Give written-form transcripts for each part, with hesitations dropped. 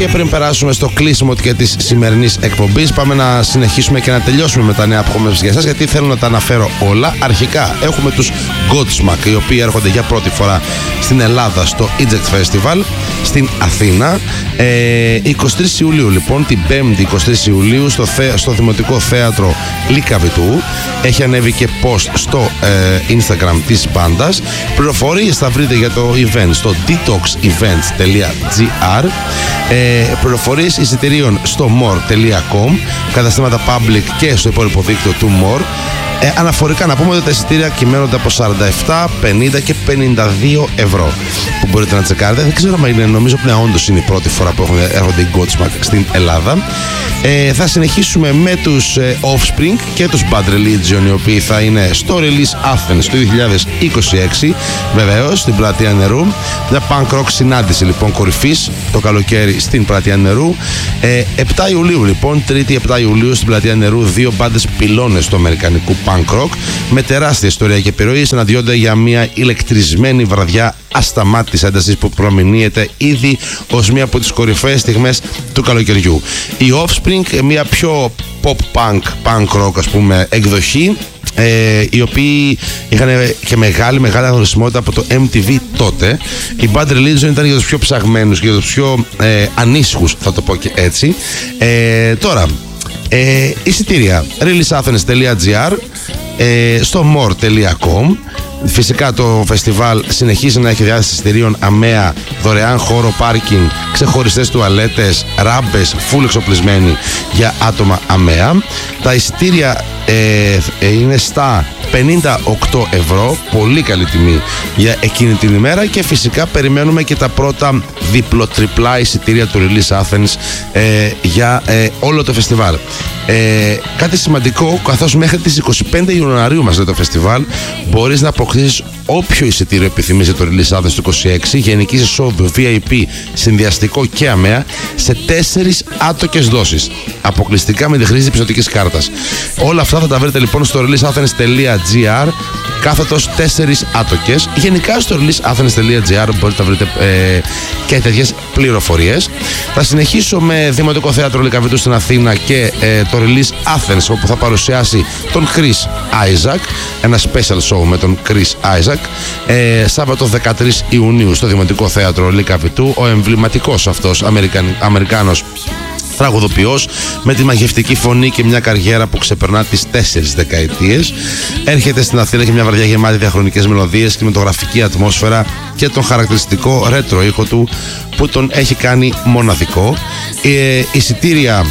Και πριν περάσουμε στο κλείσιμο και της σημερινής εκπομπής, πάμε να συνεχίσουμε και να τελειώσουμε με τα νέα που έχουμε για εσάς, γιατί θέλω να τα αναφέρω όλα. Αρχικά έχουμε τους Godsmack, οι οποίοι έρχονται για πρώτη φορά στην Ελλάδα στο Eject Festival στην Αθήνα. 23 Ιουλίου λοιπόν, την 5η 23 Ιουλίου στο Δημοτικό Θέατρο Λυκαβητού. Έχει ανέβει και post στο Instagram της μπάντας. Πληροφορίες θα βρείτε για το event στο detoxevents.gr. Πληροφορίες εισιτηρίων στο more.com, καταστήματα public και στο υπόλοιπο δίκτυο του more. Αναφορικά να πούμε ότι τα εισιτήρια κυμαίνονται από 47, 50 και 52 ευρώ που μπορείτε να τσεκάρετε. Δεν ξέρω αν είναι, νομίζω ότι όντως είναι η πρώτη φορά που έρχονται οι Godsmack στην Ελλάδα. Θα συνεχίσουμε με τους Offspring και τους Bad Religion, οι οποίοι θα είναι στο Release Athens το 2026, βεβαίως στην Πλατεία Νερού. Μια punk rock συνάντηση λοιπόν κορυφής το καλοκαίρι στην Πλατεία Νερού. 7 Ιουλίου λοιπόν, 3η 7 Ιουλίου στην Πλατεία Νερού, δύο μπάντες πυλώνες του αμερικανικού punk rock με τεράστια ιστορία και επιρροή συναντιόνται για μια ηλεκτρισμένη βραδιά ασταμάτητης έντασης που προμηνύεται ήδη ως μία από τις κορυφαίες στιγμές του καλοκαιριού. Οι Offspring, μια πιο pop-punk, punk rock ας πούμε εκδοχή, οι οποίοι είχαν και μεγάλη αγωνισμότητα από το MTV τότε. Η Bad Religion ήταν για τους πιο ψαγμένους και για τους πιο ανήσυχους, θα το πω και έτσι. Τώρα, εισιτήρια releaseathens.gr, στο more.com. Φυσικά το φεστιβάλ συνεχίζει να έχει διάθεση εισιτηρίων αμαία, δωρεάν χώρο πάρκινγκ, ξεχωριστές τουαλέτες, ράμπες, full εξοπλισμένοι για άτομα αμαία. Τα εισιτήρια είναι στα 58 ευρώ, πολύ καλή τιμή για εκείνη την ημέρα, και φυσικά περιμένουμε και τα πρώτα διπλο-τριπλά εισιτήρια του Release Athens για όλο το φεστιβάλ. Κάτι σημαντικό, καθώς μέχρι τις 25 Ιανουαρίου μας λέει το φεστιβάλ, μπορείς να αποκτήσεις όποιο εισιτήριο επιθυμείς για το Release Athens του 26, γενικής εισόδου, VIP, συνδυαστικό και αμαία, σε 4 άτοκες δόσεις, αποκλειστικά με τη χρήση πιστωτικής κάρτας. Όλα αυτά θα τα βρείτε λοιπόν στο releaseathens.gr κάθετος 4 άτοκες. Γενικά στο releaseathens.gr μπορείτε να βρείτε και τέτοιες πληροφορίες. Θα συνεχίσω με Δημοτικό Θέατρο Λυκαβητού στην Αθήνα και το Release Athens, όπου θα παρουσιάσει τον Chris Isaak, ένα special show με τον Chris Isaak, Σάββατο 13 Ιουνίου στο Δημοτικό Θέατρο Λυκαβητού. Ο εμβληματικός αυτός Αμερικάνος τραγουδοποιός με τη μαγευτική φωνή και μια καριέρα που ξεπερνά τις 4 δεκαετίες έρχεται στην Αθήνα και μια βραδιά γεμάτη διαχρονικές μελωδίες, κινηματογραφική ατμόσφαιρα και τον χαρακτηριστικό ρέτρο ήχο του που τον έχει κάνει μοναδικό. Εισιτήρια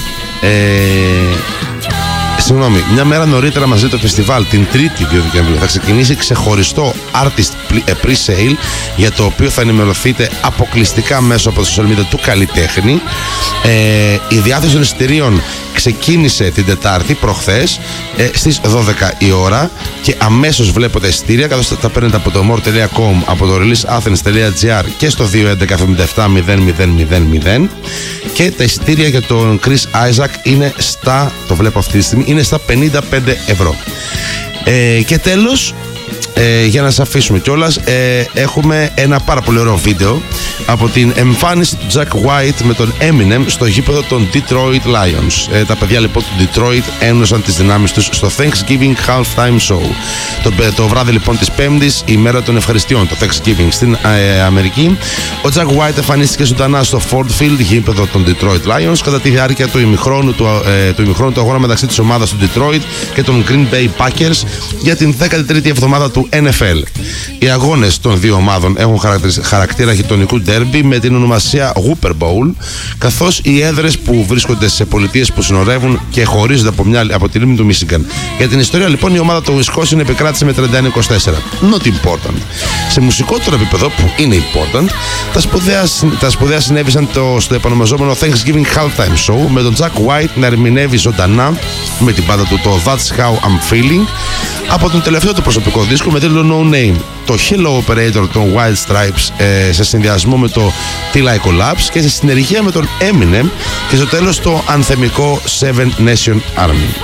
μια μέρα νωρίτερα μαζί το φεστιβάλ, την 3η 2 Δεκεμβρίου, θα ξεκινήσει ξεχωριστό artist pre-sale, για το οποίο θα ενημερωθείτε αποκλειστικά μέσω από τα social media του καλλιτέχνη. Η διάθεση των εισιτηρίων ξεκίνησε την Τετάρτη, προχθές, στις 12 η ώρα, και αμέσως βλέπετε εισιτήρια, καθώς τα παίρνετε από το more.com, από το releaseathens.gr και στο 211-77-0000. Και τα εισιτήρια για τον Chris Isaak είναι στα, το βλέπω αυτή τη στιγμή, είναι στα 55 ευρώ. Και τέλος, για να σας αφήσουμε κιόλας, έχουμε ένα πάρα πολύ ωραίο βίντεο από την εμφάνιση του Jack White με τον Eminem στο γήπεδο των Detroit Lions. Τα παιδιά λοιπόν του Detroit ένωσαν τις δυνάμεις τους στο Thanksgiving Halftime Show. Το βράδυ λοιπόν της Πέμπτης, η μέρα των ευχαριστειών, το Thanksgiving στην Αμερική, ο Jack White εμφανίστηκε ζωντανά στο Ford Field, γήπεδο των Detroit Lions, κατά τη διάρκεια του ημιχρόνου του αγώνα μεταξύ της ομάδας του Detroit και των Green Bay Packers για την 13η εβδομάδα του NFL. Οι αγώνες των δύο ομάδων έχουν χαρακτήρα γειτονικού ντέρμπι με την ονομασία Whopper Bowl, καθώς οι έδρες που βρίσκονται σε πολιτείες που συνορεύουν και χωρίζονται από τη λίμνη του Μίσιγκαν. Για την ιστορία λοιπόν, η ομάδα του Wisconsin επικράτησε με 31-24. Not important. Σε μουσικότερο επίπεδο, που είναι important, τα σπουδαία συνέβησαν στο επωνομαζόμενο Thanksgiving Halftime Show, με τον Jack White να ερμηνεύει ζωντανά με την πάντα του το That's How I'm Feeling από τον τελευταίο του προσωπικό δίσκο με τίτλο No Name, το Hello Operator των White Stripes, σε συνδυασμό με το Till I Collapse και σε συνεργεία με τον Eminem, και στο τέλος το ανθεμικό Seven Nation Army.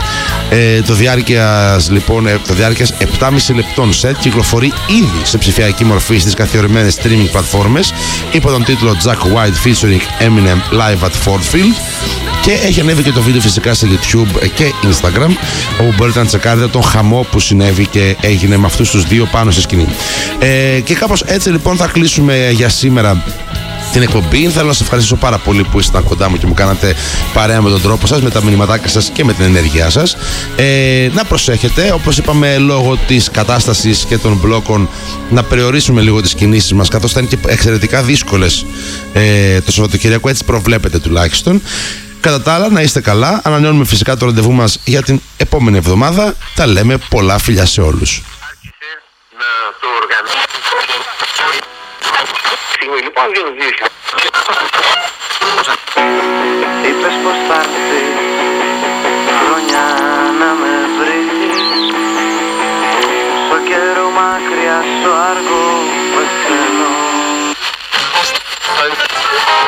Το διάρκειας 7,5 λεπτών σετ κυκλοφορεί ήδη σε ψηφιακή μορφή στις καθιερωμένες streaming πλατφόρμες υπό τον τίτλο Jack White featuring Eminem Live at Ford Field, και έχει ανέβει και το βίντεο φυσικά σε YouTube και Instagram, όπου μπορείτε να τσεκάρετε τον χαμό που συνέβη και έγινε με αυτούς τους δύο πάνω στη σκηνή. Και κάπως έτσι λοιπόν θα κλείσουμε για σήμερα την εκπομπή. Θέλω να σας ευχαριστήσω πάρα πολύ που ήσασταν κοντά μου και μου κάνατε παρέα με τον τρόπο σας, με τα μηνυματάκια σας και με την ενέργειά σας. Να προσέχετε, όπως είπαμε, λόγω της κατάστασης και των μπλόκων, να περιορίσουμε λίγο τις κινήσεις μας, καθώς θα είναι και εξαιρετικά δύσκολες το Σαββατοκύριακο, έτσι προβλέπετε τουλάχιστον. Κατά τα άλλα, να είστε καλά. Ανανεώνουμε φυσικά το ραντεβού μας για την επόμενη εβδομάδα. Τα λέμε, πολλά φιλιά σε όλους. Λοιπόν,